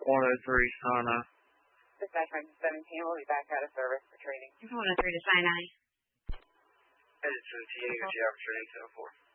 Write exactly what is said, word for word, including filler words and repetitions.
one oh three Sinai. Dispatch seventeen will be back out of service for training. one oh three to Sinai. Headed to the T A, get you out for training seven four.